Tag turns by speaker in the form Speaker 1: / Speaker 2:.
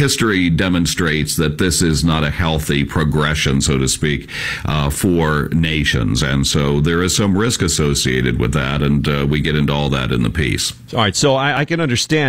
Speaker 1: history demonstrates that this is not a healthy progression, so to speak, for nations. And so there is some risk associated with that, and we get into all that in the piece.
Speaker 2: All right, so I can understand